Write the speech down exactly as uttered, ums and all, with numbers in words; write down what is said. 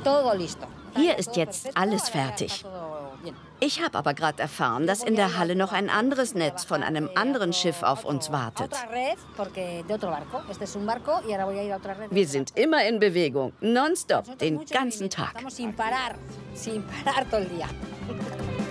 Hier ist jetzt alles fertig. Ich habe aber gerade erfahren, dass in der Halle noch ein anderes Netz von einem anderen Schiff auf uns wartet. Wir sind immer in Bewegung, nonstop, den ganzen Tag.